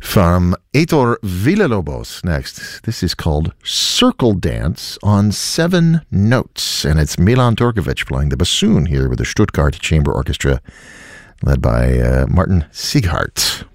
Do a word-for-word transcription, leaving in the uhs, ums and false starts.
From Heitor Villalobos next. This is called Circle Dance on Seven Notes, and it's Milan Turkovic playing the bassoon here with the Stuttgart Chamber Orchestra, led by uh, Martin Sieghart.